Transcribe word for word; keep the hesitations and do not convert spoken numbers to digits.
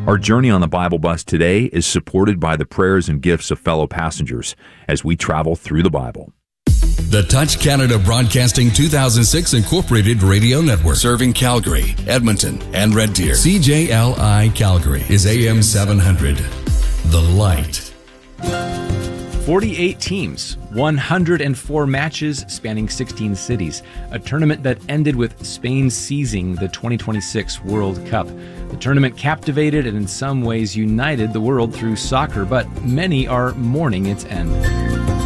Our journey on the Bible Bus today is supported by the prayers and gifts of fellow passengers as we travel through the Bible. The Touch Canada Broadcasting two thousand six Incorporated Radio Network, serving Calgary, Edmonton, and Red Deer. C J L I Calgary is A M seven hundred. The Light. forty-eight teams, one hundred four matches spanning sixteen cities. A tournament that ended with Spain seizing the twenty twenty-six World Cup. The tournament captivated and in some ways united the world through soccer, but many are mourning its end.